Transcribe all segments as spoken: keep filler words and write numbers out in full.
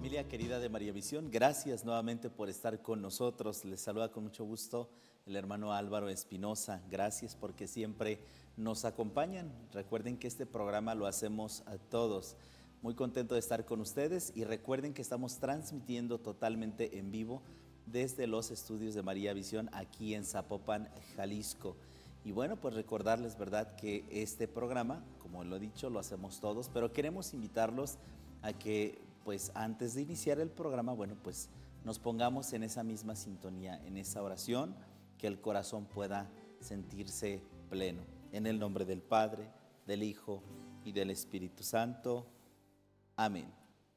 Familia querida de María Visión, gracias nuevamente por estar con nosotros. Les saluda con mucho gusto el hermano Álvaro Espinosa. Gracias porque siempre nos acompañan. Recuerden que este programa lo hacemos a todos. Muy contento de estar con ustedes y recuerden que estamos transmitiendo totalmente en vivo desde los estudios de María Visión aquí en Zapopan, Jalisco. Y bueno, pues recordarles, ¿verdad?, que este programa, como lo he dicho, lo hacemos todos, pero queremos invitarlos a que, pues antes de iniciar el programa, bueno, pues nos pongamos en esa misma sintonía, en esa oración, que el corazón pueda sentirse pleno. En el nombre del Padre, del Hijo y del Espíritu Santo. Amén.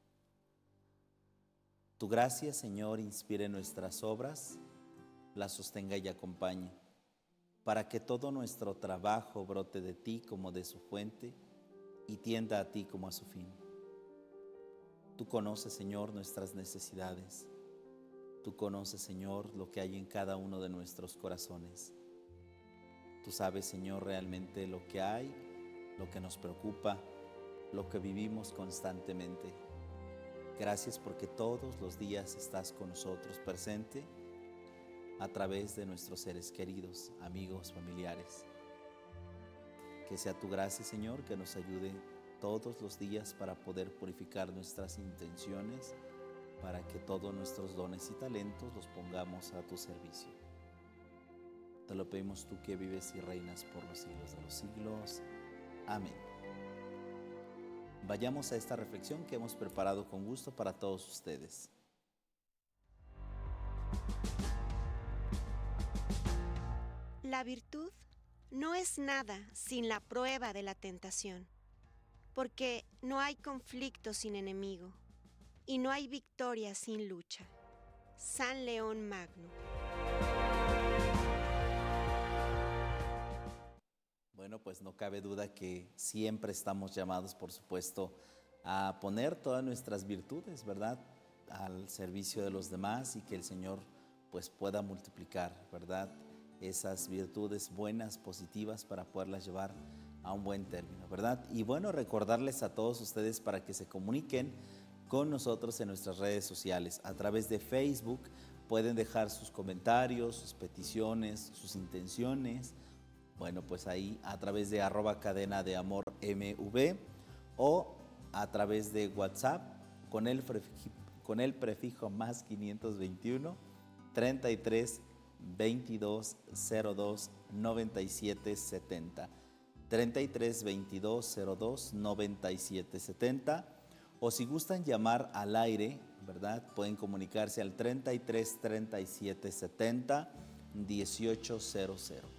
Tu gracia, Señor, inspire nuestras obras, las sostenga y acompañe, para que todo nuestro trabajo brote de ti como de su fuente y tienda a ti como a su fin. Tú conoces, Señor, nuestras necesidades. Tú conoces, Señor, lo que hay en cada uno de nuestros corazones. Tú sabes, Señor, realmente lo que hay, lo que nos preocupa, lo que vivimos constantemente. Gracias porque todos los días estás con nosotros presente a través de nuestros seres queridos, amigos, familiares. Que sea tu gracia, Señor, que nos ayude todos los días para poder purificar nuestras intenciones, para que todos nuestros dones y talentos los pongamos a tu servicio. Te lo pedimos tú que vives y reinas por los siglos de los siglos. Amén. Vayamos a esta reflexión que hemos preparado con gusto para todos ustedes. La virtud no es nada sin la prueba de la tentación, porque no hay conflicto sin enemigo y no hay victoria sin lucha. San León Magno. Bueno, pues no cabe duda que siempre estamos llamados, por supuesto, a poner todas nuestras virtudes, ¿verdad?, al servicio de los demás y que el Señor pues pueda multiplicar, ¿verdad?, esas virtudes buenas, positivas, para poderlas llevar a un buen término, ¿verdad? Y bueno, recordarles a todos ustedes para que se comuniquen con nosotros en nuestras redes sociales. A través de Facebook pueden dejar sus comentarios, sus peticiones, sus intenciones. Bueno, pues ahí a través de arroba cadena de amor mv o a través de WhatsApp con el prefijo, con el prefijo más quinientos veintiuno, treinta y tres, veintidós, cero dos, noventa y siete, setenta. treinta y tres, veintidós, cero dos, noventa y siete, setenta. O si gustan llamar al aire, ¿verdad?, pueden comunicarse al treinta y tres, treinta y siete, setenta, dieciocho cero cero.